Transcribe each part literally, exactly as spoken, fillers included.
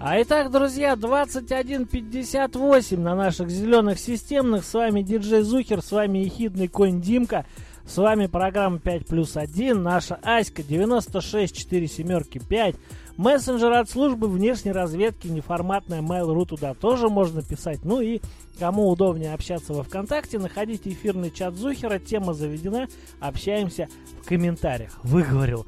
А итак, друзья, двадцать один пятьдесят восемь на наших зеленых системных. С вами диджей Зухер, с вами ехидный конь Димка. С вами программа пять плюс один, наша Аська девяносто шесть четыре семерки пять. Мессенджер от службы внешней разведки, неформатная Mail.ru, туда тоже можно писать. Ну и кому удобнее общаться во ВКонтакте, находите эфирный чат Зухера, тема заведена, общаемся в комментариях. Выговорил.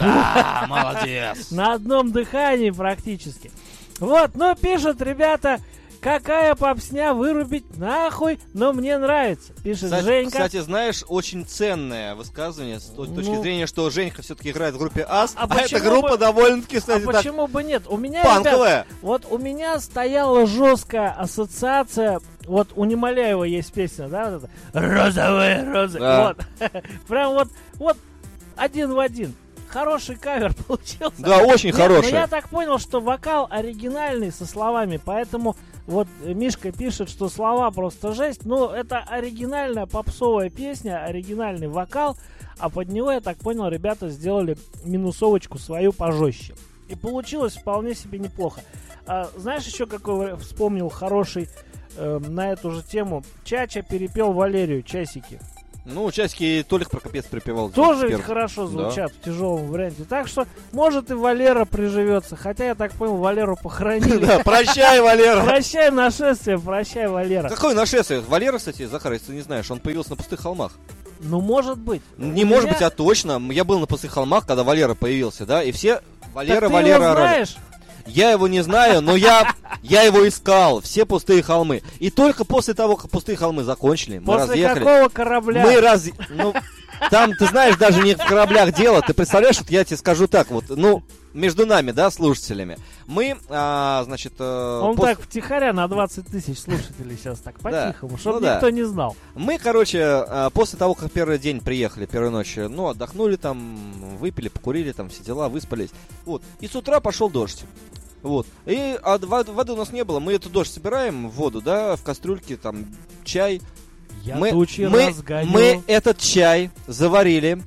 Да, молодец. На одном дыхании практически. Вот, ну пишут ребята, какая попсня, вырубить нахуй, но мне нравится, пишет кстати, Женька. Кстати, знаешь, очень ценное высказывание с той Ну, точки зрения, что Женька все-таки играет в группе АС, а а, эта почему группа бы- довольно-таки, кстати, А так почему бы нет? У меня, панковая. ребят, вот у меня стояла жесткая ассоциация. Вот у Немоляева есть песня, да, вот это «Розовые розы». Да. Вот. Прям вот, вот один в один. Хороший кавер получился. Да, очень Нет, хороший. но я так понял, что вокал оригинальный со словами, поэтому вот Мишка пишет, что слова просто жесть. Но это оригинальная попсовая песня, оригинальный вокал, а под него, я так понял, ребята сделали минусовочку свою пожестче. И получилось вполне себе неплохо. А, знаешь, еще какой вспомнил хороший э, на эту же тему? Чача перепел Валерию «Часики». Ну, часики Толик Прокопец припевал. Тоже ведь Первый. хорошо звучат Да. в тяжелом варианте. Так что, может, и Валера приживется. Хотя, я так понял, Валеру похоронили. Да, прощай, Валера. Прощай нашествие, прощай, Валера. Какое нашествие? Валера, кстати, Захар, если ты не знаешь, он появился на пустых холмах. Ну, может быть. Не У может меня- быть, а точно. Я был на пустых холмах, когда Валера появился, да, и все Валера, Так ты Валера его орали. знаешь? Я его не знаю, но я, я его искал. Все пустые холмы. И только после того, как пустые холмы закончили, мы После разъехали. какого корабля? Мы раз... Ну, там, ты знаешь, даже не в кораблях дело. Ты представляешь, вот я тебе скажу так вот, ну, между нами, да, слушателями. Мы, а, значит... э, Он пос- так втихаря на двадцать тысяч слушателей сейчас так Да. по-тихому, чтобы Ну да. никто не знал. Мы, короче, а, после того, как первый день приехали, первой ночи, ну, отдохнули там, выпили, покурили, там, все дела, выспались. Вот. И с утра пошел дождь. Вот. И а вод- воды у нас не было. Мы эту дождь собираем в воду, да, в кастрюльке, там, чай. Я мы, тучи мы, разгоню. мы этот чай заварили,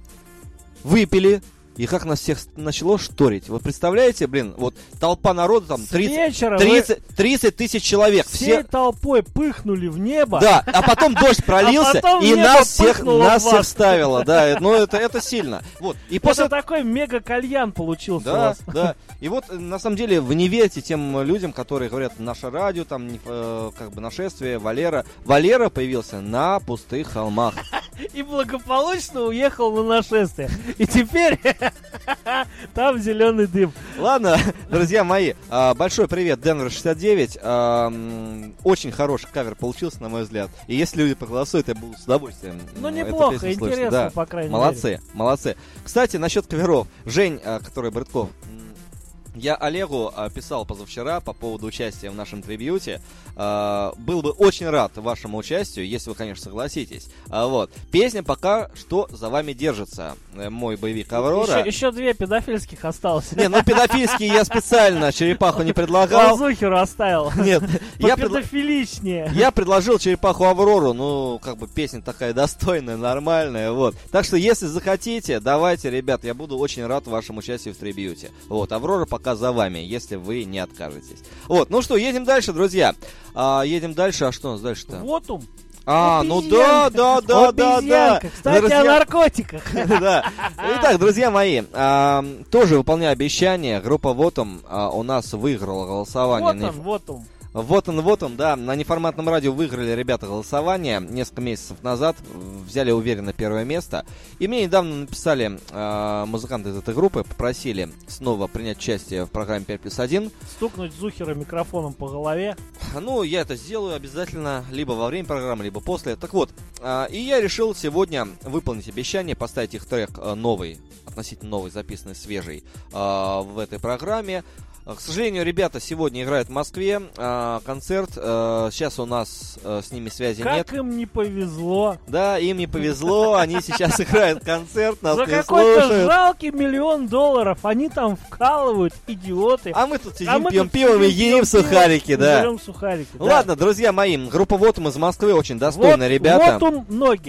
выпили, и как нас всех начало шторить. Вы представляете, блин, вот толпа народа, там, С тридцать, вечера вы тридцать, тридцать тысяч человек. всей Все... толпой пыхнули в небо. Да, а потом дождь пролился, А потом и небо нас всех, пыхнуло нас в всех вас. ставило, да, ну это, это сильно. Вот, и после... Это такой мега-кальян получился у Да, вас. да. И вот, э, на самом деле, вы не верьте тем людям, которые говорят, наше радио, там, не- э, как бы, нашествие, Валера. Валера появился на пустых холмах. И благополучно уехал на нашествие. И теперь там зеленый дым. Ладно, друзья мои, а, большой привет, Денвер шестьдесят девять. А, м, Очень хороший кавер получился, на мой взгляд. И если люди проголосуют, я буду с удовольствием. Ну, м, эту неплохо, песню слушать. интересно, Да. по крайней мере. Молодцы, молодцы. Кстати, насчет каверов. Жень, а, который Брытков, м, я Олегу а, писал позавчера по поводу участия в нашем трибьюте. А, был бы очень рад вашему участию, если вы, конечно, согласитесь. А, вот. Песня пока что за вами держится. Э, Мой боевик Аврора. Еще, еще две педофильских осталось. Не, ну педофильские я специально черепаху не предлагал. Лазухеру оставил. Нет, я, предла- Попедофиличнее. я предложил черепаху Аврору, ну, как бы песня такая достойная, нормальная, вот. Так что, если захотите, давайте, ребят, я буду очень рад вашему участию в трибьюте. Вот, Аврора пока за вами, если вы не откажетесь. Вот, ну что, едем дальше, друзья. А, едем дальше, а что у нас дальше-то? Вот он. А, ну да, да, да, да, да. Обезьянка. Кстати, о Друзья- наркотиках. Да. Итак, друзья мои, а, тоже выполняя обещание, группа Вотум а, у нас выиграла голосование. Вот на он, вот он. Вот он, вот он, да, на неформатном радио выиграли ребята голосование несколько месяцев назад, взяли уверенно первое место. И мне недавно написали э, музыканты из этой группы, попросили снова принять участие в программе пять плюс один. Стукнуть Зухера микрофоном по голове. Ну, я это сделаю обязательно, либо во время программы, либо после. Так вот, э, и я решил сегодня выполнить обещание, поставить их трек э, новый, относительно новый, записанный, свежий, э, в этой программе. К сожалению, ребята сегодня играют в Москве, э, концерт, э, сейчас у нас э, с ними связи Как нет. им не повезло. Да, им не повезло, они сейчас играют концерт, нас За не какой-то слушают. жалкий миллион долларов они там вкалывают, идиоты. А мы тут сидим, А мы пьем тут пиво и сидим, едим пьем сухарики, пиво, да. жрем сухарики, да. Ладно, друзья мои, группа Вотум из Москвы, очень достойные вот, ребята. Вот он ноги.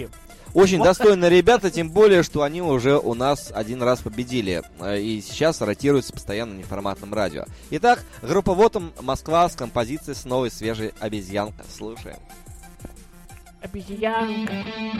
Очень достойные ребята, тем более, что они уже у нас один раз победили. И сейчас ротируются постоянно на неформатном радио. Итак, группа «Вотом», Москва с композицией с новой свежей «Обезьянка». Слушаем. Обезьянка.